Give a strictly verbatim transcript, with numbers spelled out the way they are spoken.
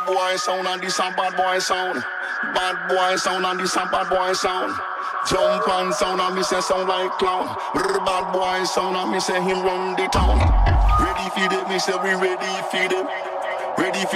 boy sound and this a bad boy sound. Bad boy sound and this a bad boy sound. Jump and sound and me say sound like clown. Brr, bad boy sound and me say him run the town. Ready for them, me say we ready for them. Ready for